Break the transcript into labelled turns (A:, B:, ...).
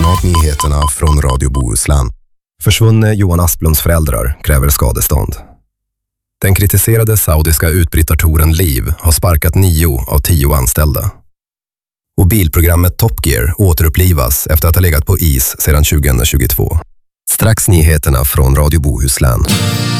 A: Snart nyheterna från Radio Bohuslän. Försvunne Johan Asplunds föräldrar kräver skadestånd. Den kritiserade saudiska utbrytartouren Liv har sparkat 9 av 10 anställda. Och bilprogrammet Top Gear återupplivas efter att ha legat på is sedan 2022. Strax nyheterna från Radio Bohuslän.